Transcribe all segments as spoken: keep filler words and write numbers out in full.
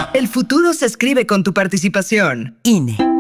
El futuro se escribe con tu participación. I N E.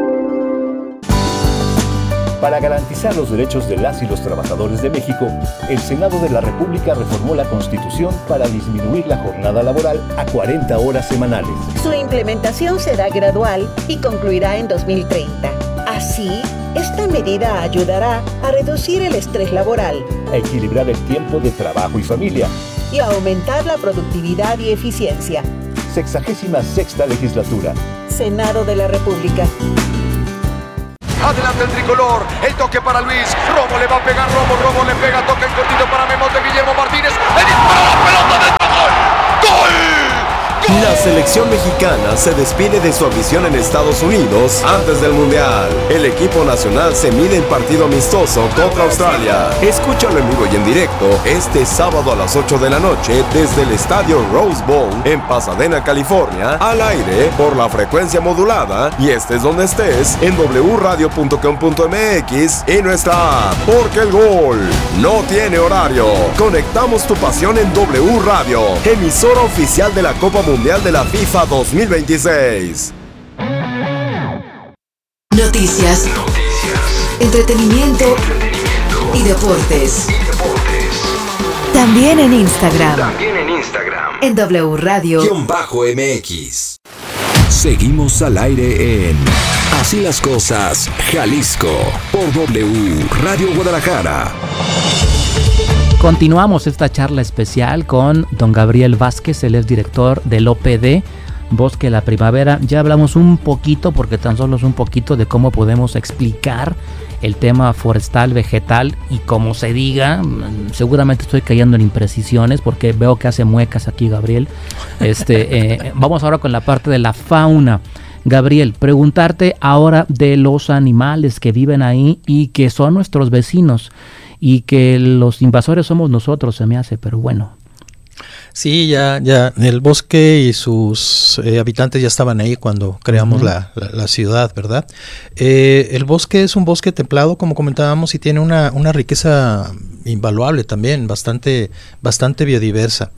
Para garantizar los derechos de las y los trabajadores de México, el Senado de la República reformó la Constitución para disminuir la jornada laboral a cuarenta horas semanales. Su implementación será gradual y concluirá en dos mil treinta. Así, esta medida ayudará a reducir el estrés laboral, a equilibrar el tiempo de trabajo y familia y a aumentar la productividad y eficiencia. Sexagésima sexta legislatura. Senado de la República. Adelante el tricolor, el toque para Luis, Romo le va a pegar, Romo, Romo le pega, toque en cortito para Memo de Guillermo Martínez, le dispara la pelota dentro, gol, gol. La selección mexicana se despide de su afición en Estados Unidos antes del Mundial. El equipo nacional se mide en partido amistoso contra Australia. Escúchalo en vivo y en directo este sábado a las ocho de la noche desde el estadio Rose Bowl en Pasadena, California, al aire por la frecuencia modulada y estés donde estés en doble radio punto com punto m x y nuestra app, porque el gol no tiene horario. Conectamos tu pasión en W Radio, emisora oficial de la Copa Mundial de la FIFA dos mil veintiséis. Noticias, Noticias. Entretenimiento, Entretenimiento. Y, deportes. y deportes. También en Instagram. También en Instagram. En W Radio M X. Seguimos al aire en Así las Cosas, Jalisco, por W Radio Guadalajara. Continuamos esta charla especial con don Gabriel Vázquez, él es director del O P D, Bosque de la Primavera. Ya hablamos un poquito, porque tan solo es un poquito, de cómo podemos explicar el tema forestal, vegetal y como se diga. Seguramente estoy cayendo en imprecisiones porque veo que hace muecas aquí Gabriel. Este, eh, vamos ahora con la parte de la fauna. Gabriel, preguntarte ahora de los animales que viven ahí y que son nuestros vecinos. Y que los invasores somos nosotros, se me hace, pero bueno. Sí, ya, ya, el bosque y sus eh, habitantes ya estaban ahí cuando creamos uh-huh. la, la, la ciudad, ¿verdad? Eh, el bosque es un bosque templado, como comentábamos, y tiene una, una riqueza invaluable también, bastante, bastante biodiversa.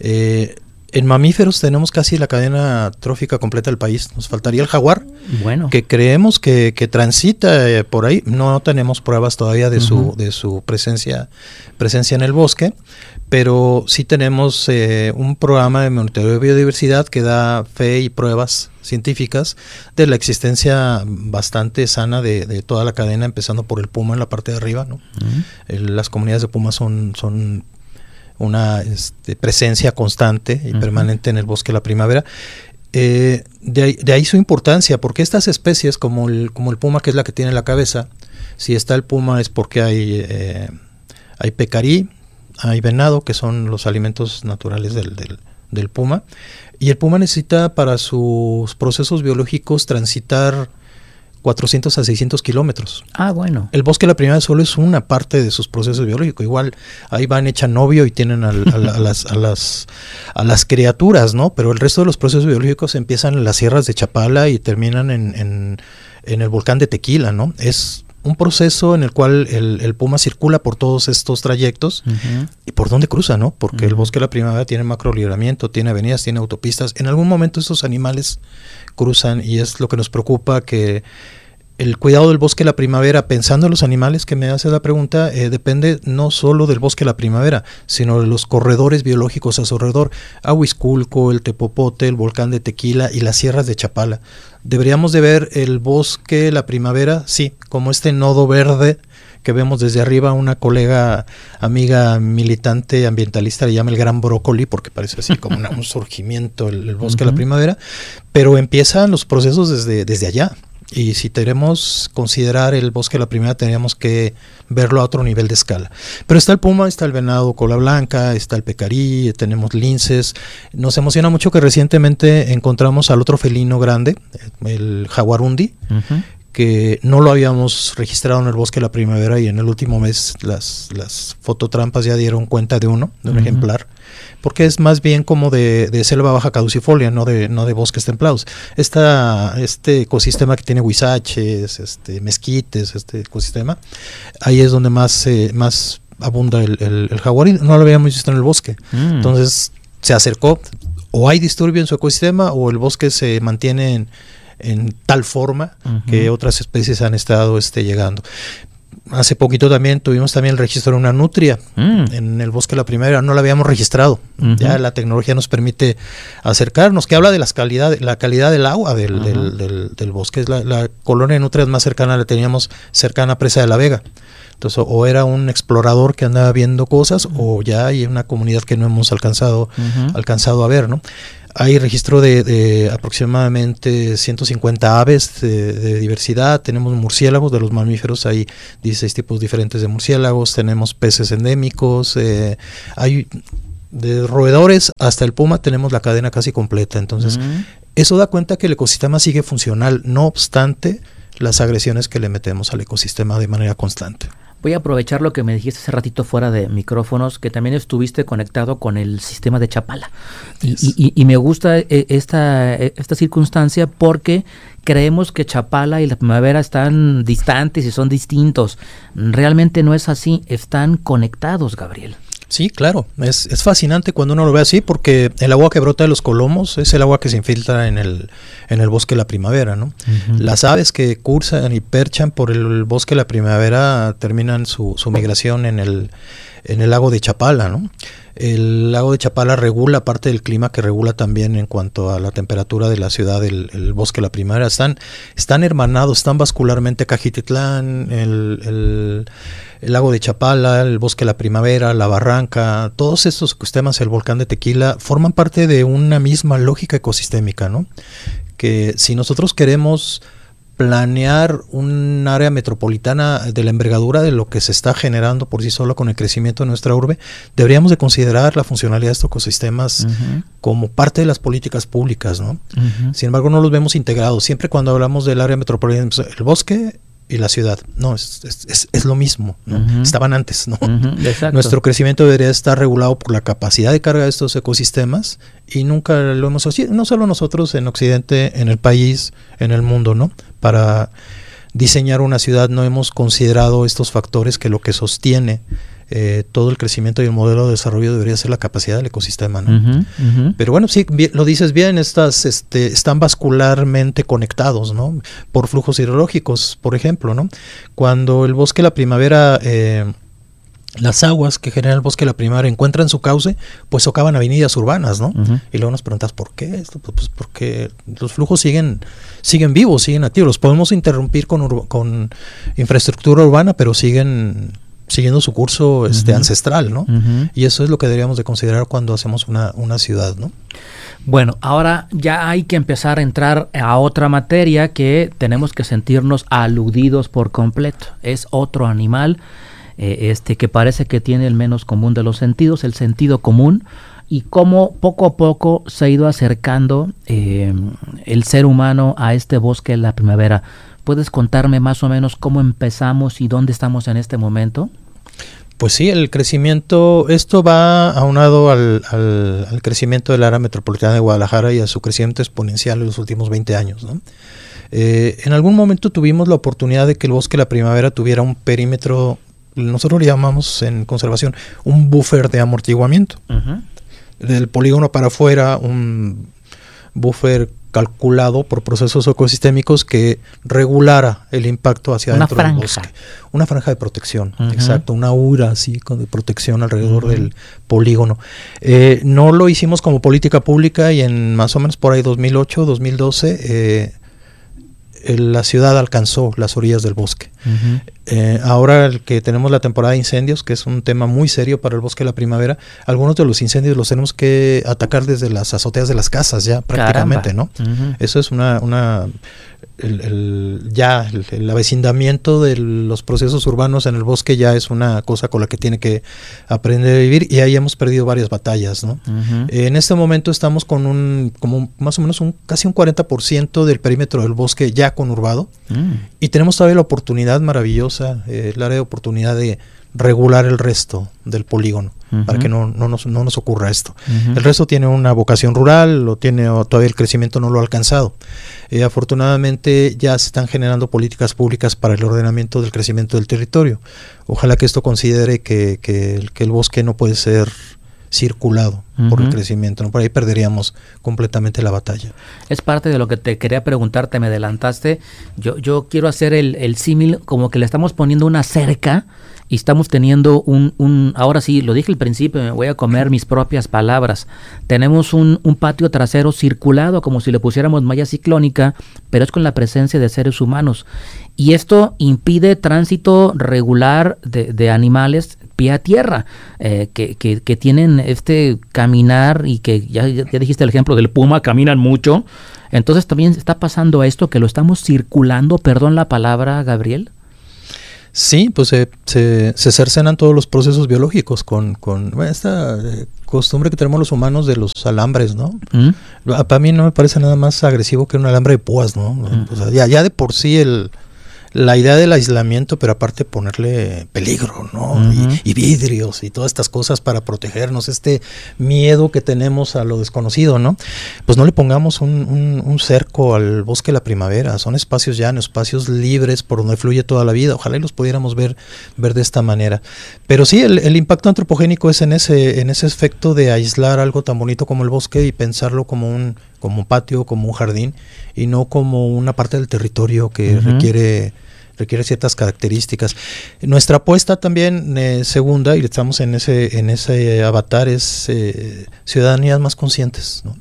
Eh, En mamíferos tenemos casi la cadena trófica completa del país. Nos faltaría el jaguar, bueno, que creemos que, que transita eh, por ahí. No tenemos pruebas todavía de uh-huh. su de su presencia presencia en el bosque, pero sí tenemos eh, un programa de monitoreo de biodiversidad que da fe y pruebas científicas de la existencia bastante sana de, de toda la cadena, empezando por el puma en la parte de arriba, ¿no? Uh-huh. El, las comunidades de pumas son son una este, presencia constante y uh-huh. permanente en el bosque de la primavera. Eh, de, ahí, de ahí su importancia, porque estas especies, como el, como el puma, que es la que tiene la cabeza, si está el puma es porque hay, eh, hay pecarí, hay venado, que son los alimentos naturales del, del, del puma, y el puma necesita para sus procesos biológicos transitar cuatrocientos a seiscientos kilómetros. Ah, bueno. El bosque de la primavera solo es una parte de sus procesos biológicos. Igual ahí van, echan novio y tienen al, a, a, las, a, las, a las criaturas, ¿no? Pero el resto de los procesos biológicos empiezan en las sierras de Chapala y terminan en, en, en el volcán de Tequila, ¿no? Es un proceso en el cual el, el puma circula por todos estos trayectos uh-huh. y por dónde cruza, ¿no? Porque uh-huh. el bosque de la primavera tiene macrolibramiento, tiene avenidas, tiene autopistas. En algún momento estos animales cruzan y es lo que nos preocupa, que el cuidado del bosque de la primavera, pensando en los animales que me hace la pregunta, eh, depende no solo del bosque de la primavera, sino de los corredores biológicos a su alrededor, Ahuizculco, el Tepopote, el volcán de Tequila y las sierras de Chapala. Deberíamos de ver el bosque de la primavera, sí, como este nodo verde que vemos desde arriba. Una colega, amiga militante ambientalista le llama el gran brócoli, porque parece así como una, un surgimiento el, el bosque uh-huh. de la primavera, pero empiezan los procesos desde, desde allá. Y si queremos considerar el bosque de la primavera, tendríamos que verlo a otro nivel de escala. Pero está el puma, está el venado cola blanca, está el pecarí, tenemos linces. Nos emociona mucho que recientemente encontramos al otro felino grande, el jaguarundi, uh-huh. que no lo habíamos registrado en el bosque de la primavera, y en el último mes las, las fototrampas ya dieron cuenta de uno, de un uh-huh. ejemplar, porque es más bien como de, de selva baja caducifolia, no de, no de bosques templados. Esta, este ecosistema que tiene huizaches, este, mezquites, este ecosistema, ahí es donde más, eh, más abunda el, el, el jaguar, y no lo habíamos visto en el bosque. Mm. Entonces se acercó. o hay disturbio en su ecosistema o el bosque se mantiene en, en tal forma uh-huh. que otras especies han estado este, llegando. Hace poquito también tuvimos también el registro de una nutria mm. en el bosque de la primavera, no la habíamos registrado. Uh-huh. Ya la tecnología nos permite acercarnos, que habla de las calidad, la calidad del agua del, uh-huh. del, del, del bosque. La, la colonia de nutrias más cercana la teníamos cercana a Presa de la Vega. Entonces, o era un explorador que andaba viendo cosas, uh-huh. o ya hay una comunidad que no hemos alcanzado, uh-huh. alcanzado a ver, ¿no? Hay registro de, de aproximadamente ciento cincuenta aves de, de diversidad, tenemos murciélagos de los mamíferos, hay dieciséis tipos diferentes de murciélagos, tenemos peces endémicos, eh, hay de roedores hasta el puma, tenemos la cadena casi completa. Entonces, uh-huh. eso da cuenta que el ecosistema sigue funcional, no obstante las agresiones que le metemos al ecosistema de manera constante. Voy a aprovechar lo que me dijiste hace ratito fuera de micrófonos, que también estuviste conectado con el sistema de Chapala. Y, y, y me gusta esta, esta circunstancia porque creemos que Chapala y la primavera están distantes y son distintos. Realmente no es así, están conectados, Gabriel. Sí, claro, es, es fascinante cuando uno lo ve así porque el agua que brota de los colomos es el agua que se infiltra en el, en el bosque de la primavera, ¿no? Uh-huh. Las aves que cursan y perchan por el bosque de la primavera terminan su, su migración en el, en el lago de Chapala, ¿no? El lago de Chapala regula parte del clima que regula también en cuanto a la temperatura de la ciudad, el, el bosque de la primavera. Están, están hermanados, están vascularmente Cajititlán, el, el, el lago de Chapala, el bosque de la primavera, la barranca, todos estos ecosistemas, el volcán de Tequila, forman parte de una misma lógica ecosistémica, ¿no? Que si nosotros queremos planear un área metropolitana de la envergadura de lo que se está generando por sí solo con el crecimiento de nuestra urbe, deberíamos de considerar la funcionalidad de estos ecosistemas uh-huh. como parte de las políticas públicas, ¿no? Uh-huh. Sin embargo, no los vemos integrados. Siempre cuando hablamos del área metropolitana, el bosque y la ciudad, no, es, es, es lo mismo, ¿no? Uh-huh. Estaban antes, ¿no? Uh-huh. Nuestro crecimiento debería estar regulado por la capacidad de carga de estos ecosistemas y nunca lo hemos hecho, no solo nosotros en Occidente, en el país, en el mundo, ¿no? Para diseñar una ciudad no hemos considerado estos factores que lo que sostiene eh, todo el crecimiento y el modelo de desarrollo debería ser la capacidad del ecosistema, ¿no? Uh-huh, uh-huh. Pero bueno, sí, bien, lo dices bien, estas este, están vascularmente conectados, ¿no? Por flujos hidrológicos, por ejemplo, ¿no? Cuando el bosque de la primavera, eh, las aguas que genera el bosque de la primavera encuentran su cauce, pues socavan avenidas urbanas, ¿no? Uh-huh. Y luego nos preguntas, ¿por qué esto? Pues porque los flujos siguen siguen vivos, siguen activos. Los podemos interrumpir con, ur- con infraestructura urbana, pero siguen siguiendo su curso este, uh-huh. ancestral, ¿no? Uh-huh. Y eso es lo que deberíamos de considerar cuando hacemos una, una ciudad, ¿no? Bueno, ahora ya hay que empezar a entrar a otra materia que tenemos que sentirnos aludidos por completo. Es otro animal eh, este que parece que tiene el menos común de los sentidos, el sentido común, y cómo poco a poco se ha ido acercando eh, el ser humano a este bosque de la primavera. ¿Puedes contarme más o menos cómo empezamos y dónde estamos en este momento? Pues sí, el crecimiento, esto va aunado al, al, al crecimiento del área metropolitana de Guadalajara y a su crecimiento exponencial en los últimos veinte años, ¿no? Eh, en algún momento tuvimos la oportunidad de que el bosque de la primavera tuviera un perímetro, nosotros le llamamos en conservación, un buffer de amortiguamiento. Uh-huh. Del polígono para afuera, un buffer calculado por procesos ecosistémicos que regulara el impacto hacia una adentro franja. del bosque. Una franja de protección, uh-huh. exacto, una aura así de protección alrededor uh-huh. del polígono. Eh, no lo hicimos como política pública y en más o menos por ahí dos mil ocho, dos mil doce, eh, la ciudad alcanzó las orillas del bosque. Uh-huh. Eh, ahora que tenemos la temporada de incendios, que es un tema muy serio para el bosque de la primavera, algunos de los incendios los tenemos que atacar desde las azoteas de las casas ya prácticamente, Caramba. ¿no? Uh-huh. Eso es una... una el, el, ya el, el avecindamiento de los procesos urbanos en el bosque ya es una cosa con la que tiene que aprender a vivir y ahí hemos perdido varias batallas, ¿no? Uh-huh. En este momento estamos con un como más o menos un casi un cuarenta por ciento del perímetro del bosque ya conurbado uh-huh. y tenemos todavía la oportunidad maravillosa, eh, el área de oportunidad de regular el resto del polígono uh-huh. para que no, no, nos, no nos ocurra esto. Uh-huh. El resto tiene una vocación rural, lo tiene, o todavía el crecimiento no lo ha alcanzado. Eh, afortunadamente ya se están generando políticas públicas para el ordenamiento del crecimiento del territorio. Ojalá que esto considere que, que, el, que el bosque no puede ser circulado uh-huh. por el crecimiento, ¿no? Por ahí perderíamos completamente la batalla. Es parte de lo que te quería preguntar, te me adelantaste. Yo, yo quiero hacer el, el símil como que le estamos poniendo una cerca y estamos teniendo un, un, ahora sí, lo dije al principio, me voy a comer mis propias palabras. Tenemos un, un patio trasero circulado como si le pusiéramos malla ciclónica, pero es con la presencia de seres humanos. Y esto impide tránsito regular de, de animales pie a tierra, eh, que, que, que tienen este caminar y que ya, ya dijiste el ejemplo del puma, caminan mucho. Entonces también está pasando esto, que lo estamos circulando, perdón la palabra, Gabriel. Sí, pues se, se, se cercenan todos los procesos biológicos con, con bueno, esta eh, costumbre que tenemos los humanos de los alambres, ¿no? ¿Mm? Para mí no me parece nada más agresivo que un alambre de púas, ¿no? ¿Mm? O sea, ya, ya de por sí el... la idea del aislamiento, pero aparte ponerle peligro, ¿no? Uh-huh. Y, y vidrios y todas estas cosas para protegernos, este miedo que tenemos a lo desconocido, ¿no? Pues no le pongamos un, un, un cerco al bosque de la primavera, son espacios llanos, espacios libres por donde fluye toda la vida, ojalá y los pudiéramos ver, ver de esta manera. Pero sí, el, el impacto antropogénico es en ese, en ese efecto de aislar algo tan bonito como el bosque y pensarlo como un, como un patio, como un jardín, y no como una parte del territorio que uh-huh. requiere requiere ciertas características. Nuestra apuesta también, eh, segunda, y estamos en ese en ese avatar, es eh, ciudadanías más conscientes, ¿no?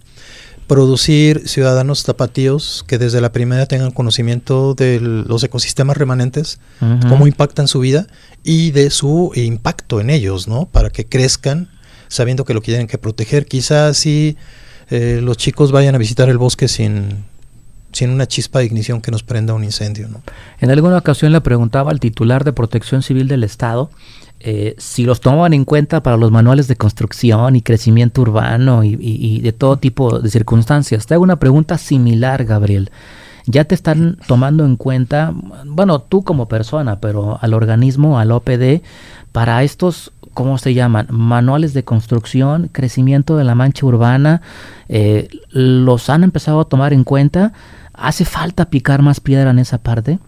Producir ciudadanos tapatíos que desde la primera tengan conocimiento de los ecosistemas remanentes, uh-huh. cómo impactan su vida y de su impacto en ellos, ¿no? Para que crezcan sabiendo que lo tienen que proteger. Quizás si eh, los chicos vayan a visitar el bosque sin... sin una chispa de ignición que nos prenda un incendio, ¿no? En alguna ocasión le preguntaba al titular de Protección Civil del Estado eh, si los tomaban en cuenta para los manuales de construcción y crecimiento urbano y, y, y de todo tipo de circunstancias. Te hago una pregunta similar, Gabriel. ¿Ya te están tomando en cuenta, bueno, tú como persona, pero al organismo, al O P D, para estos, ¿cómo se llaman? Manuales de construcción, crecimiento de la mancha urbana, eh, ¿los han empezado a tomar en cuenta? ¿Hace falta picar más piedra en esa parte?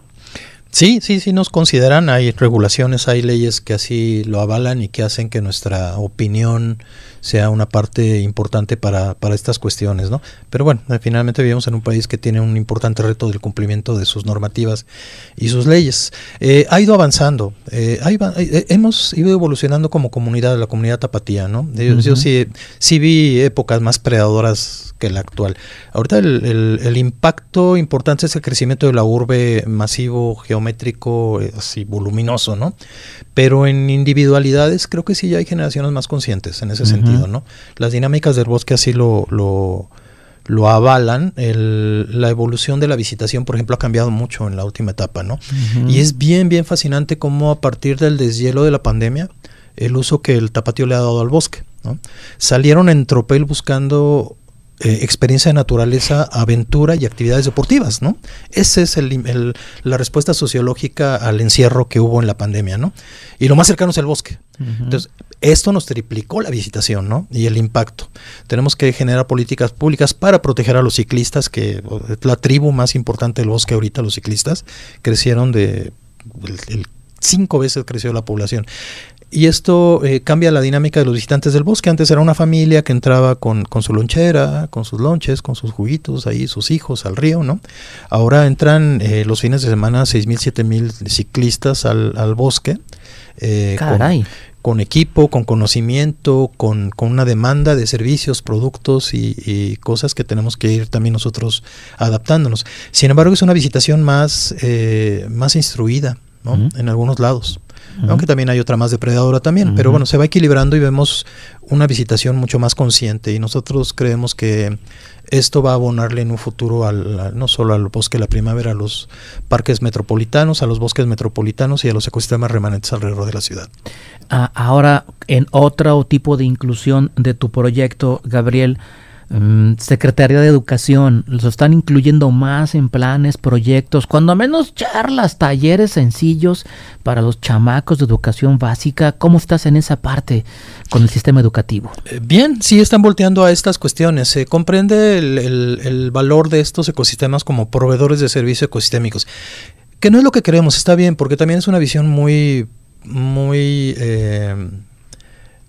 Sí, sí, sí nos consideran, hay regulaciones, hay leyes que así lo avalan y que hacen que nuestra opinión sea una parte importante para, para estas cuestiones, ¿no? Pero bueno, finalmente vivimos en un país que tiene un importante reto del cumplimiento de sus normativas y sus leyes. Eh, ha ido avanzando, eh, ha ido, eh, hemos ido evolucionando como comunidad, la comunidad tapatía, ¿no? Yo, uh-huh. yo sí, sí vi épocas más predadoras que la actual. Ahorita el, el, el impacto importante es el crecimiento de la urbe masivo, geométrico, eh, así voluminoso, ¿no? Pero en individualidades creo que sí ya hay generaciones más conscientes en ese uh-huh. sentido, ¿no? Las dinámicas del bosque así lo, lo, lo avalan. El, la evolución de la visitación, por ejemplo, ha cambiado mucho en la última etapa, ¿no? Uh-huh. Y es bien, bien fascinante cómo a partir del deshielo de la pandemia, el uso que el tapatío le ha dado al bosque, ¿no? Salieron en tropel buscando Eh, experiencia de naturaleza, aventura y actividades deportivas, ¿no? Esa es el, el, la respuesta sociológica al encierro que hubo en la pandemia, ¿no? Y lo más cercano es el bosque. Uh-huh. Entonces, esto nos triplicó la visitación, ¿no? Y el impacto. Tenemos que generar políticas públicas para proteger a los ciclistas, que es la tribu más importante del bosque ahorita, los ciclistas, crecieron de... El, el, cinco veces creció la población. Y esto eh, cambia la dinámica de los visitantes del bosque. Antes era una familia que entraba con, con su lonchera, con sus lonches, con sus juguitos, ahí sus hijos al río, ¿no? Ahora entran eh, los fines de semana seis mil, siete mil ciclistas al, al bosque. Eh, Caray. Con, con equipo, con conocimiento, con, con una demanda de servicios, productos y, y cosas que tenemos que ir también nosotros adaptándonos. Sin embargo, es una visitación más, eh, más instruida, ¿no? Uh-huh. En algunos lados. Uh-huh. Aunque también hay otra más depredadora también, uh-huh. pero bueno, se va equilibrando y vemos una visitación mucho más consciente y nosotros creemos que esto va a abonarle en un futuro al, a, no solo al bosque de la primavera, a los parques metropolitanos, a los bosques metropolitanos y a los ecosistemas remanentes alrededor de la ciudad. Ah, ahora, en otro tipo de inclusión de tu proyecto, Gabriel, Um, Secretaría de Educación, los están incluyendo más en planes, proyectos, cuando menos charlas, talleres sencillos para los chamacos de educación básica. ¿Cómo estás en esa parte con el sistema educativo? Eh, bien, sí están volteando a estas cuestiones. Se comprende el, el, el valor de estos ecosistemas como proveedores de servicios ecosistémicos, que no es lo que queremos, está bien, porque también es una visión muy, muy... Eh,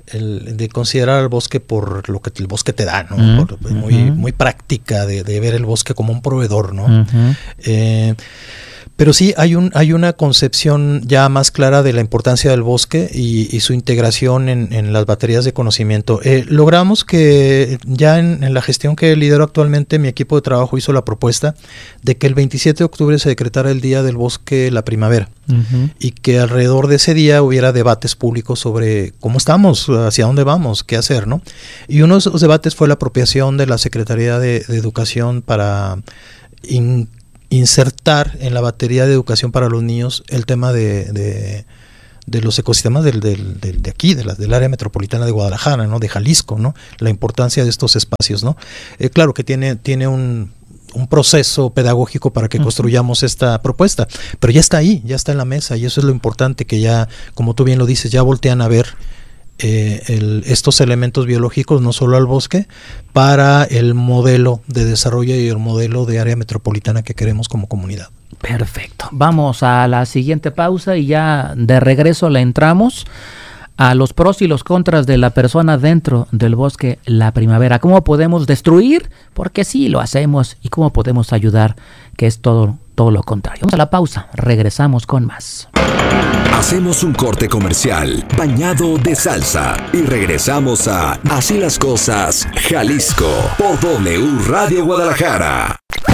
el, de considerar al bosque por lo que el bosque te da, ¿no? Uh-huh. Por, muy, uh-huh. muy práctica de, de ver el bosque como un proveedor, ¿no? Uh-huh. Eh, Pero sí, hay un hay una concepción ya más clara de la importancia del bosque y, y su integración en, en las baterías de conocimiento. Eh, logramos que ya en, en la gestión que lidero actualmente, mi equipo de trabajo hizo la propuesta de que el veintisiete de octubre se decretara el Día del Bosque la Primavera, uh-huh. y que alrededor de ese día hubiera debates públicos sobre cómo estamos, hacia dónde vamos, qué hacer, ¿no? Y uno de esos debates fue la apropiación de la Secretaría de, de Educación para in, insertar en la batería de educación para los niños el tema de, de, de los ecosistemas del, del, del, de aquí, de la, del área metropolitana de Guadalajara, ¿no? De Jalisco, ¿no? La importancia de estos espacios, ¿no? Eh, claro que tiene, tiene un, un proceso pedagógico para que uh-huh. construyamos esta propuesta, pero ya está ahí, ya está en la mesa, y eso es lo importante, que ya, como tú bien lo dices, ya voltean a ver Eh, el, estos elementos biológicos, no solo al bosque, para el modelo de desarrollo y el modelo de área metropolitana que queremos como comunidad. Perfecto. Vamos a la siguiente pausa y ya de regreso le entramos a los pros y los contras de la persona dentro del bosque la primavera. ¿Cómo podemos destruir? Porque sí lo hacemos. ¿Y cómo podemos ayudar? Que es todo, todo lo contrario. Vamos a la pausa. Regresamos con más. Hacemos un corte comercial bañado de salsa y regresamos a Así las Cosas, Jalisco, por W Radio Guadalajara.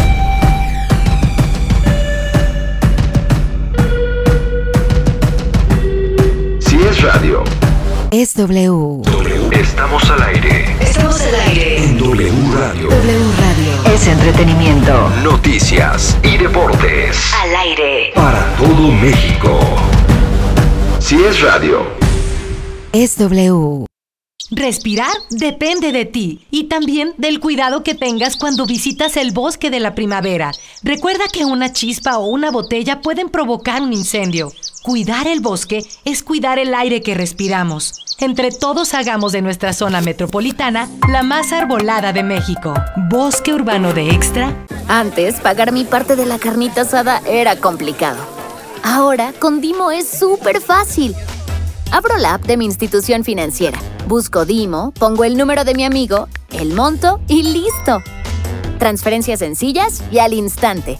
Si es radio, es W. W. Estamos al aire. Estamos al aire. En W Radio. W Radio. Es entretenimiento. Noticias y deportes. Al aire. Para todo México. Si es radio, es W. Respirar depende de ti y también del cuidado que tengas cuando visitas el bosque de la primavera. Recuerda que una chispa o una botella pueden provocar un incendio. Cuidar el bosque es cuidar el aire que respiramos. Entre todos hagamos de nuestra zona metropolitana la más arbolada de México. Bosque Urbano de Extra. Antes, pagar mi parte de la carnita asada era complicado. Ahora, con Dimo es súper fácil. Abro la app de mi institución financiera, busco Dimo, pongo el número de mi amigo, el monto y ¡listo! Transferencias sencillas y al instante.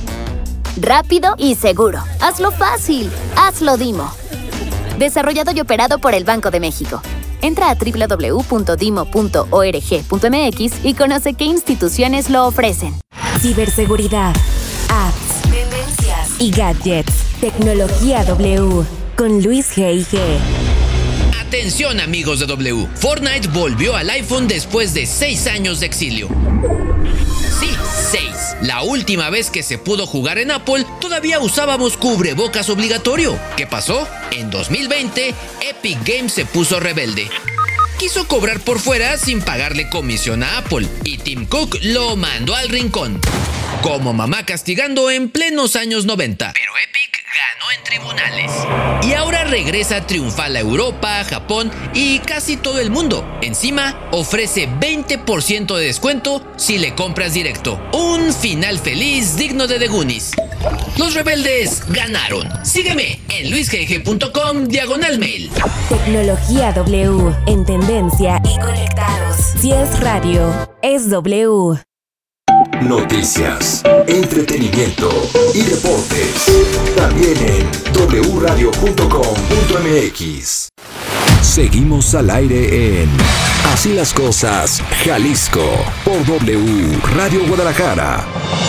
Rápido y seguro. Hazlo fácil. Hazlo Dimo. Desarrollado y operado por el Banco de México. Entra a doble u doble u doble u punto dimo punto org punto m x y conoce qué instituciones lo ofrecen. Ciberseguridad, apps, tendencias y gadgets. Tecnología W con Luis G I G. Atención amigos de W, Fortnite volvió al iPhone después de seis años de exilio. Sí, seis. La última vez que se pudo jugar en Apple, todavía usábamos cubrebocas obligatorio. ¿Qué pasó? En dos mil veinte, Epic Games se puso rebelde. Quiso cobrar por fuera sin pagarle comisión a Apple y Tim Cook lo mandó al rincón. Como mamá castigando en plenos años noventa. Pero Epic ganó en tribunales. Y ahora regresa triunfal a Europa, Japón y casi todo el mundo. Encima, ofrece veinte por ciento de descuento si le compras directo. Un final feliz digno de The Goonies. Los rebeldes ganaron. Sígueme en luis g g punto com diagonal mail. Tecnología W, en tendencia y conectados. Si es radio, es W. Noticias, entretenimiento y deportes. También en doble u radio punto com punto m x. Seguimos al aire en Así las Cosas, Jalisco, por W Radio Guadalajara.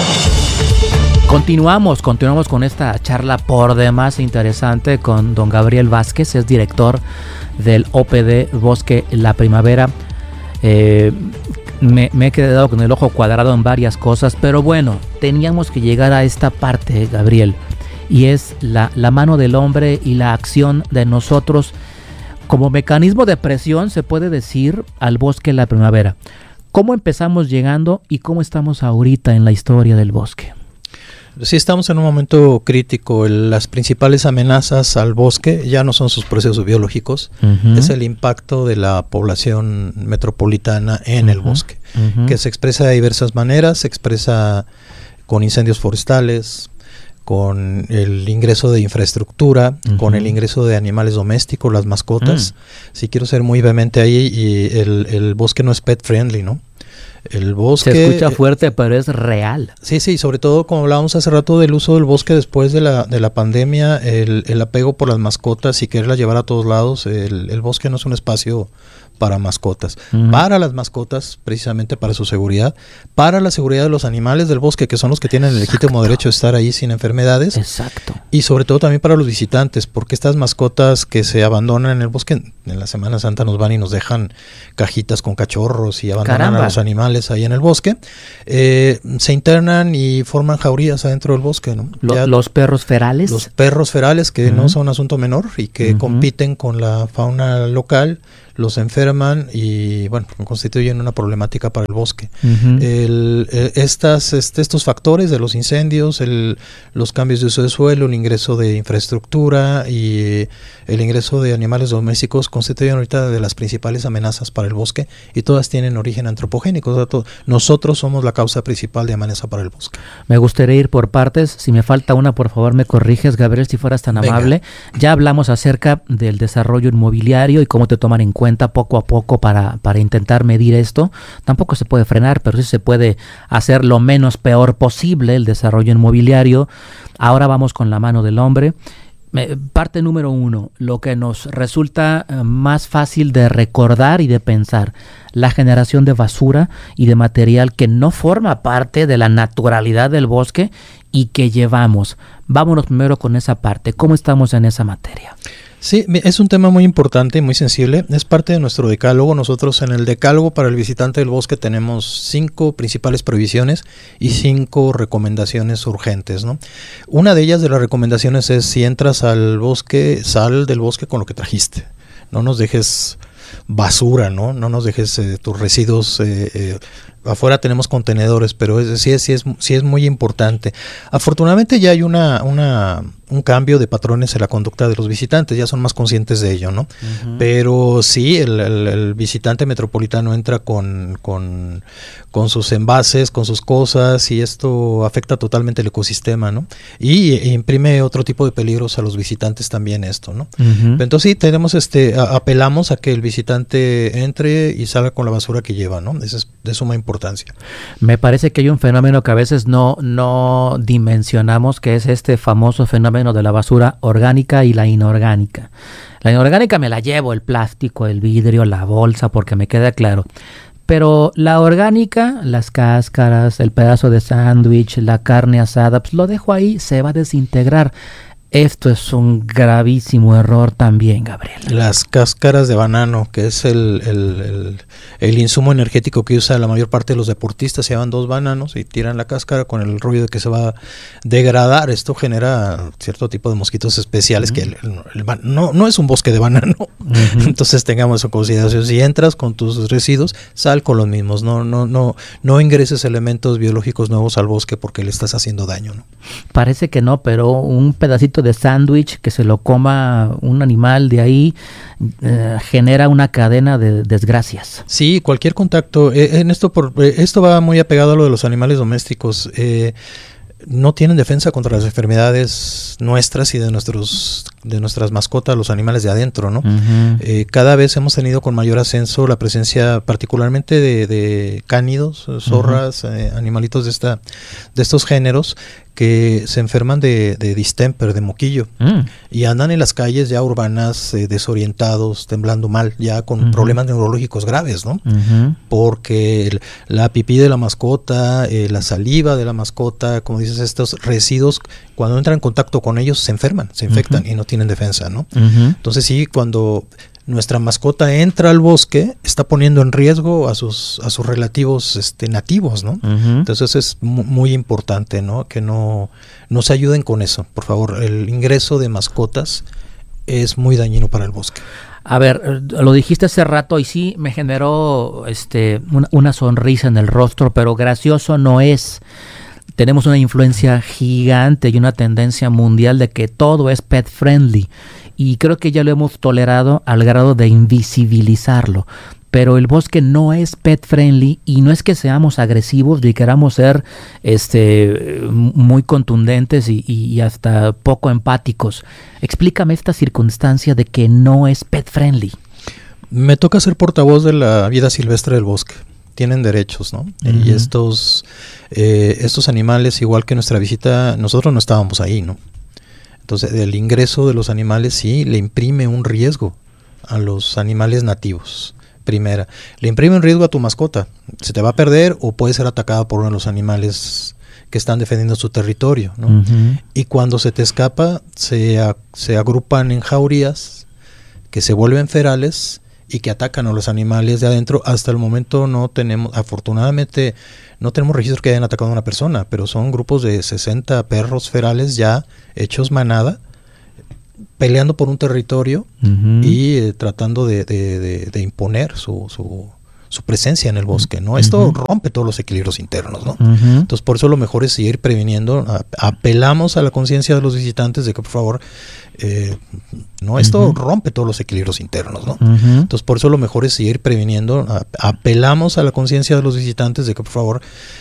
Continuamos, continuamos con esta charla por demás interesante con don Gabriel Vázquez, es director del O P D Bosque La Primavera. Eh, me, me he quedado con el ojo cuadrado en varias cosas, pero bueno, teníamos que llegar a esta parte, Gabriel, y es la, la mano del hombre y la acción de nosotros como mecanismo de presión, se puede decir, al bosque La Primavera. ¿Cómo empezamos llegando y cómo estamos ahorita en la historia del bosque? Sí, estamos en un momento crítico. El, las principales amenazas al bosque ya no son sus procesos biológicos, uh-huh. es el impacto de la población metropolitana en uh-huh. el bosque, uh-huh. que se expresa de diversas maneras, se expresa con incendios forestales, con el ingreso de infraestructura, uh-huh. con el ingreso de animales domésticos, las mascotas. Mm. Sí quiero ser muy vehemente ahí, y el, el bosque no es pet friendly, ¿no? El bosque... Se escucha fuerte, pero es real. Sí, sí, sobre todo como hablábamos hace rato del uso del bosque después de la, de la pandemia, el, el apego por las mascotas y quererlas llevar a todos lados. El, el bosque no es un espacio para mascotas, uh-huh. para las mascotas, precisamente para su seguridad, para la seguridad de los animales del bosque, que son los que tienen el legítimo Exacto. derecho de estar ahí sin enfermedades. Exacto. Y sobre todo también para los visitantes, porque estas mascotas que se abandonan en el bosque, en la Semana Santa nos van y nos dejan cajitas con cachorros y abandonan Caramba. a los animales ahí en el bosque, eh, se internan y forman jaurías adentro del bosque, ¿no? Lo, ya, los perros ferales. Los perros ferales, que uh-huh. no son un asunto menor y que uh-huh. compiten con la fauna local, los enferman y bueno, constituyen una problemática para el bosque. Uh-huh. El, eh, estas, este, estos factores de los incendios, el, los cambios de uso de suelo, el ingreso de infraestructura y el ingreso de animales domésticos constituyen ahorita de las principales amenazas para el bosque, y todas tienen origen antropogénico. O sea, to- nosotros somos la causa principal de amenaza para el bosque. Me gustaría ir por partes. Si me falta una, por favor me corriges, Gabriel, si fueras tan Venga. amable. Ya hablamos acerca del desarrollo inmobiliario y cómo te toman en cuenta poco a poco para, para intentar medir esto. Tampoco se puede frenar, pero sí se puede hacer lo menos peor posible el desarrollo inmobiliario. Ahora vamos con la mano del hombre. Eh, parte número uno, lo que nos resulta eh, más fácil de recordar y de pensar, la generación de basura y de material que no forma parte de la naturalidad del bosque y que llevamos. Vámonos primero con esa parte. ¿Cómo estamos en esa materia? Sí, es un tema muy importante y muy sensible. Es parte de nuestro decálogo. Nosotros en el decálogo para el visitante del bosque tenemos cinco principales prohibiciones y cinco recomendaciones urgentes, ¿no? Una de ellas de las recomendaciones es: si entras al bosque, sal del bosque con lo que trajiste. No nos dejes basura, ¿no? No nos dejes eh, tus residuos. Eh, eh, afuera tenemos contenedores, pero es, sí, es, sí, es, sí es muy importante. Afortunadamente ya hay una, una, un cambio de patrones en la conducta de los visitantes, ya son más conscientes de ello, ¿no? Uh-huh. Pero sí, el, el, el visitante metropolitano entra con, con, con sus envases, con sus cosas, y esto afecta totalmente el ecosistema, ¿no? Y e imprime otro tipo de peligros a los visitantes también esto, ¿no? Uh-huh. Entonces sí, tenemos este, a, apelamos a que el visitante entre y salga con la basura que lleva, ¿no? Eso es de suma importancia. Me parece que hay un fenómeno que a veces no, no dimensionamos, que es este famoso fenómeno de la basura orgánica y la inorgánica. La inorgánica me la llevo, el plástico, el vidrio, la bolsa, porque me queda claro. Pero la orgánica, las cáscaras, el pedazo de sándwich, la carne asada, pues lo dejo ahí, se va a desintegrar. Esto es un gravísimo error también, Gabriel. Las cáscaras de banano, que es el, el, el, el insumo energético que usa la mayor parte de los deportistas, se llevan dos bananos y tiran la cáscara con el rollo de que se va a degradar. Esto genera cierto tipo de mosquitos especiales, uh-huh. que el, el, el, no, no es un bosque de banano. Uh-huh. Entonces tengamos eso en consideración. Si entras con tus residuos, sal con los mismos. No, no, no, no ingreses elementos biológicos nuevos al bosque porque le estás haciendo daño, ¿no? Parece que no, pero un pedacito de sándwich que se lo coma un animal de ahí eh, genera una cadena de desgracias. Sí, cualquier contacto. Eh, en esto, por, eh, esto va muy apegado a lo de los animales domésticos. Eh, no tienen defensa contra las enfermedades nuestras y de nuestros de nuestras mascotas, los animales de adentro, ¿no? Uh-huh. Eh, cada vez hemos tenido con mayor ascenso la presencia particularmente de, de cánidos, zorras, uh-huh. eh, animalitos de esta de estos géneros que se enferman de, de distemper, de moquillo, mm. y andan en las calles ya urbanas eh, desorientados, temblando mal, ya con uh-huh. problemas neurológicos graves, ¿no? Uh-huh. Porque el, la pipí de la mascota, eh, la saliva de la mascota, como dices, estos residuos, cuando entran en contacto con ellos se enferman, se infectan uh-huh. y no tienen defensa, ¿no? Uh-huh. Entonces sí, cuando nuestra mascota entra al bosque, está poniendo en riesgo a sus a sus relativos este, nativos, ¿no? Uh-huh. Entonces es muy, muy importante, ¿no? Que no nos ayuden con eso, por favor. El ingreso de mascotas es muy dañino para el bosque. A ver, lo dijiste hace rato y sí me generó este una, una sonrisa en el rostro, pero gracioso no es. Tenemos una influencia gigante y una tendencia mundial de que todo es pet friendly. Y creo que ya lo hemos tolerado al grado de invisibilizarlo. pero el bosque no es pet friendly y no es que seamos agresivos ni queramos ser este, muy contundentes y, y hasta poco empáticos. Explícame esta circunstancia de que no es pet friendly. Me toca ser portavoz de la vida silvestre del bosque. Tienen derechos, ¿no? Uh-huh. Y estos, eh, estos animales, igual que nuestra visita, nosotros no estábamos ahí, ¿no? Entonces, el ingreso de los animales sí le imprime un riesgo a los animales nativos. Primera, le imprime un riesgo a tu mascota, se te va a perder o puede ser atacada por uno de los animales que están defendiendo su territorio, ¿no? Uh-huh. Y cuando se te escapa, se, a, se agrupan en jaurías que se vuelven ferales y que atacan a los animales de adentro. Hasta el momento no tenemos, afortunadamente, no tenemos registro que hayan atacado a una persona, pero son grupos de sesenta perros ferales ya hechos manada, peleando por un territorio uh-huh. y eh, tratando de, de, de, de imponer su, su, su presencia en el bosque, ¿no? Uh-huh. Esto rompe todos los equilibrios internos, ¿no? Uh-huh. Entonces, por eso lo mejor es seguir previniendo. A, apelamos a la conciencia de los visitantes de que, por favor, eh, no, esto uh-huh. rompe todos los equilibrios internos, ¿no? Uh-huh. Entonces, por eso lo mejor es seguir previniendo. A, apelamos a la conciencia de los visitantes de que, por favor,